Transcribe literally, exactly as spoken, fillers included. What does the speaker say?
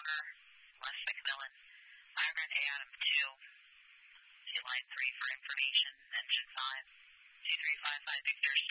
Parker, West McMillan. Iron A Adam two. See line three for information. Engine five. two three five five Victor,